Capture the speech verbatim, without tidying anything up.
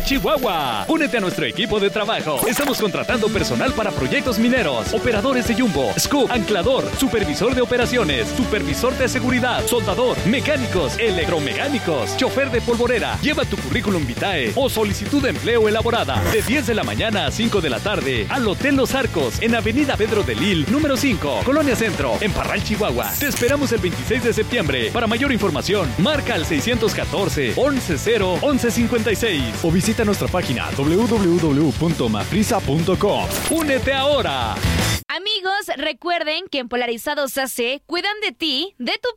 Chihuahua. Únete a nuestro equipo de trabajo. Estamos contratando personal para proyectos mineros, operadores de Jumbo, Scoop, anclador, supervisor de operaciones, supervisor de seguridad, soldador, mecánicos, electromecánicos, chofer de polvorera. Lleva tu currículum vitae o solicitud de empleo elaborada de diez de la mañana a cinco de la tarde al Hotel Los Arcos en Avenida Pedro de Lil, número cinco, Colonia Centro, en Parral, Chihuahua. Te esperamos el veintiséis de septiembre. Para mayor información, marca al seiscientos catorce, once cero, once cincuenta y seis o visita nuestra página doble u doble u doble u punto mafrisa punto com. ¡Únete ahora! Amigos, recuerden que en Polarizados A C cuidan de ti, de tu